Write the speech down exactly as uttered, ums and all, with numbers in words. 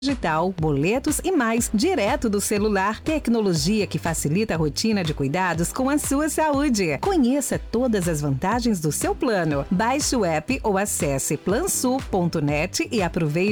digital, boletos e mais, direto do celular. Tecnologia que facilita a rotina de cuidados com a sua saúde. Conheça todas as vantagens do seu plano. Baixe o app ou acesse plansul ponto net e aproveite